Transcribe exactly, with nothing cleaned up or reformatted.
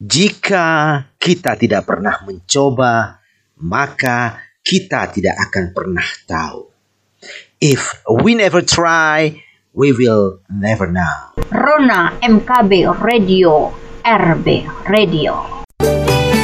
Jika kita tidak pernah mencoba, maka kita tidak akan pernah tahu. If we never try, we will never know. Rona M K B Radio, R B Radio.